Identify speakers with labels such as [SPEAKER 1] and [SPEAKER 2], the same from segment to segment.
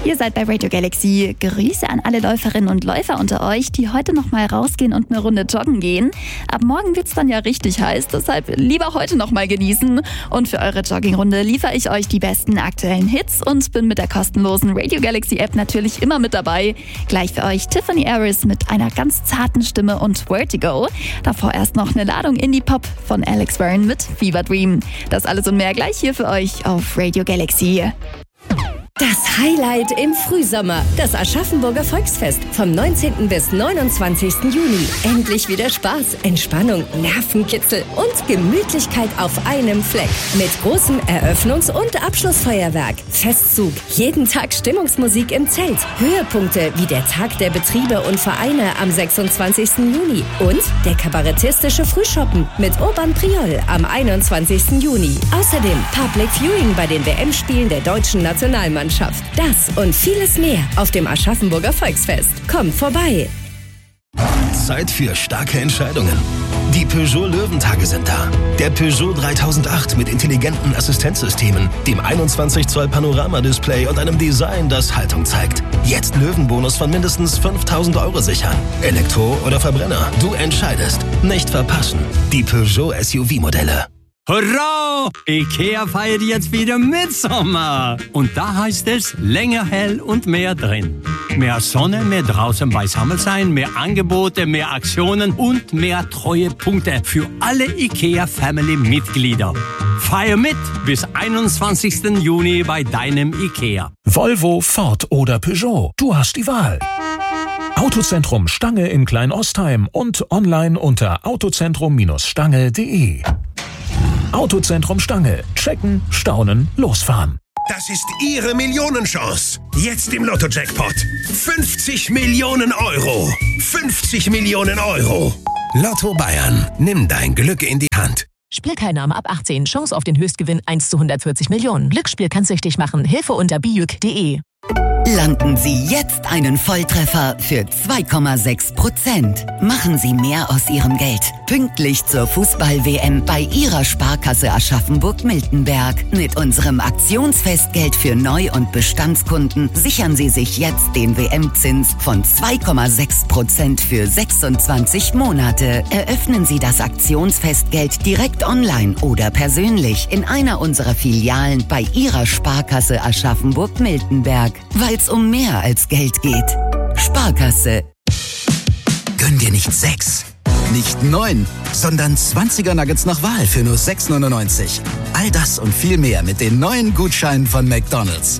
[SPEAKER 1] Ihr seid bei Radio Galaxy. Grüße an alle Läuferinnen und Läufer unter euch, die heute nochmal rausgehen und eine Runde joggen gehen. Ab morgen wird's dann ja richtig heiß, deshalb lieber heute nochmal genießen. Und für eure Joggingrunde liefere ich euch die besten aktuellen Hits und bin mit der kostenlosen Radio Galaxy App natürlich immer mit dabei. Gleich für euch Tiffany Harris mit einer ganz zarten Stimme und Vertigo. Davor erst noch eine Ladung Indie-Pop von Alex Byrne mit Fever Dream. Das alles und mehr gleich hier für euch auf Radio Galaxy.
[SPEAKER 2] Das Highlight im Frühsommer, das Aschaffenburger Volksfest vom 19. bis 29. Juni. Endlich wieder Spaß, Entspannung, Nervenkitzel und Gemütlichkeit auf einem Fleck. Mit großem Eröffnungs- und Abschlussfeuerwerk, Festzug, jeden Tag Stimmungsmusik im Zelt, Höhepunkte wie der Tag der Betriebe und Vereine am 26. Juni und der kabarettistische Frühschoppen mit Urban Priol am 21. Juni. Außerdem Public Viewing bei den WM-Spielen der deutschen Nationalmannschaft. Das und vieles mehr auf dem Aschaffenburger Volksfest. Kommt vorbei!
[SPEAKER 3] Zeit für starke Entscheidungen. Die Peugeot Löwentage sind da. Der Peugeot 3008 mit intelligenten Assistenzsystemen, dem 21 Zoll Panoramadisplay und einem Design, das Haltung zeigt. Jetzt Löwenbonus von mindestens 5.000 € sichern. Elektro oder Verbrenner, du entscheidest. Nicht verpassen. Die Peugeot SUV-Modelle.
[SPEAKER 4] Hurra! IKEA feiert jetzt wieder Mitsommer. Und da heißt es länger hell und mehr drin. Mehr Sonne, mehr draußen beisammen sein, mehr Angebote, mehr Aktionen und mehr Treuepunkte für alle IKEA-Family-Mitglieder. Feier mit bis 21. Juni bei deinem IKEA.
[SPEAKER 5] Volvo, Ford oder Peugeot. Du hast die Wahl. Autozentrum Stange in Kleinostheim und online unter autozentrum-stange.de. Autozentrum Stange. Checken, staunen, losfahren.
[SPEAKER 6] Das ist Ihre Millionenchance. Jetzt im Lotto-Jackpot. 50 Millionen €. 50 Millionen €. Lotto Bayern. Nimm dein Glück in die Hand.
[SPEAKER 7] Spielteilnahme ab 18. Chance auf den Höchstgewinn 1 zu 140 Millionen. Glücksspiel kann süchtig machen. Hilfe unter biüc.de.
[SPEAKER 8] Landen Sie jetzt einen Volltreffer für 2,6%. Machen Sie mehr aus Ihrem Geld. Pünktlich zur Fußball-WM bei Ihrer Sparkasse Aschaffenburg-Miltenberg. Mit unserem Aktionsfestgeld für Neu- und Bestandskunden sichern Sie sich jetzt den WM-Zins von 2,6% für 26 Monate. Eröffnen Sie das Aktionsfestgeld direkt online oder persönlich in einer unserer Filialen bei Ihrer Sparkasse Aschaffenburg-Miltenberg. Weil es um mehr als Geld geht. Sparkasse.
[SPEAKER 9] Gönn dir nicht 6, nicht 9, sondern 20er Nuggets nach Wahl für nur 6,99. All das und viel mehr mit den neuen Gutscheinen von McDonald's.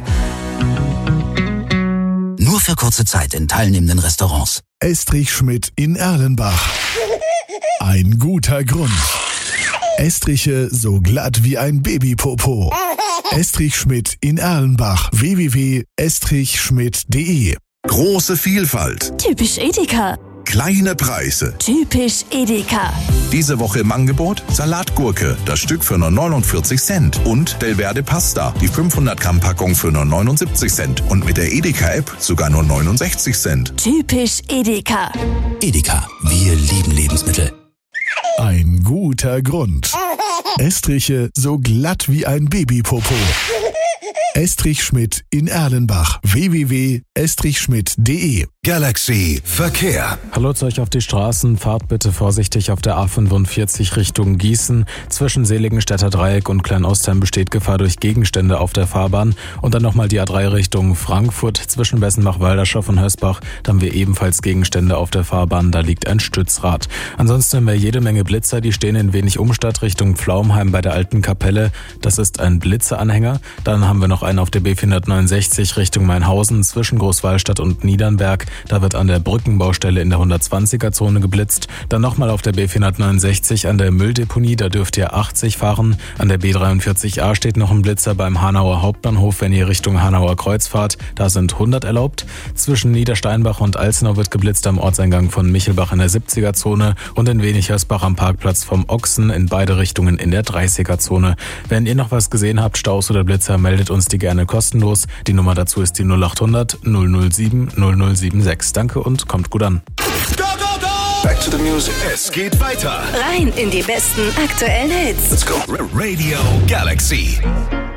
[SPEAKER 9] Nur für kurze Zeit in teilnehmenden Restaurants.
[SPEAKER 10] Estrich Schmidt in Erlenbach. Ein guter Grund. Estriche so glatt wie ein Babypopo. Estrich Schmidt in Erlenbach. www.estrichschmidt.de.
[SPEAKER 11] Große Vielfalt.
[SPEAKER 1] Typisch Edeka.
[SPEAKER 11] Kleine Preise.
[SPEAKER 1] Typisch Edeka.
[SPEAKER 11] Diese Woche im Angebot Salatgurke, das Stück für nur 49 Cent. Und Delverde Pasta, die 500 Gramm Packung für nur 79 Cent. Und mit der Edeka-App sogar nur 69 Cent.
[SPEAKER 1] Typisch Edeka.
[SPEAKER 9] Edeka, wir lieben Lebensmittel.
[SPEAKER 10] Ein guter Grund. Estriche so glatt wie ein Babypopo. Estrich Schmidt in Erlenbach. www.estrichschmidt.de.
[SPEAKER 6] Galaxy Verkehr.
[SPEAKER 12] Hallo zu euch auf die Straßen. Fahrt bitte vorsichtig auf der A45 Richtung Gießen. Zwischen Seligenstädter Dreieck und Kleinostheim besteht Gefahr durch Gegenstände auf der Fahrbahn. Und dann nochmal die A3 Richtung Frankfurt. Zwischen Bessenbach-Walderschow und Hösbach. Da haben wir ebenfalls Gegenstände auf der Fahrbahn. Da liegt ein Stützrad. Ansonsten haben wir jede Menge Blitzer. Die stehen in wenig Umstadt Richtung Pflaumheim bei der Alten Kapelle. Das ist ein Blitzeranhänger. Dann haben wir noch einen auf der B469 Richtung Mainhausen zwischen Großwallstadt und Niedernberg. Da wird an der Brückenbaustelle in der 120er-Zone geblitzt. Dann nochmal auf der B469 an der Mülldeponie, da dürft ihr 80 fahren. An der B43a steht noch ein Blitzer beim Hanauer Hauptbahnhof, wenn ihr Richtung Hanauer Kreuz fahrt. Da sind 100 erlaubt. Zwischen Niedersteinbach und Alzenau wird geblitzt am Ortseingang von Michelbach in der 70er-Zone und in Wenig-Hösbach am Parkplatz vom Ochsen in beide Richtungen in der 30er-Zone. Wenn ihr noch was gesehen habt, Staus oder Blitzer, meldet uns die gerne kostenlos. Die Nummer dazu ist die 0800 007 0076. Danke und kommt gut an.
[SPEAKER 6] Back to the music. Es geht weiter.
[SPEAKER 2] Rein in die besten aktuellen Hits.
[SPEAKER 6] Let's go. Radio Galaxy.